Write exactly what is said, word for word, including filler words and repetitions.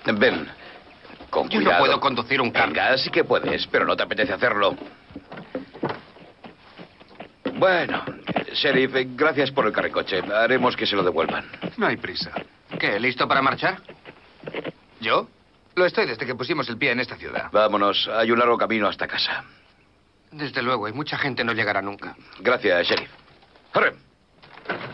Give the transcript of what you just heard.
Ven. Con Yo cuidado. no puedo conducir un carro. Venga, sí que puedes, pero no te apetece hacerlo. Bueno, sheriff, gracias por el carricoche. Haremos que se lo devuelvan. No hay prisa. ¿Qué, listo para marchar? ¿Yo? Lo estoy desde que pusimos el pie en esta ciudad. Vámonos, hay un largo camino hasta casa. Desde luego, y mucha gente no llegará nunca. Gracias, sheriff. ¡Arre!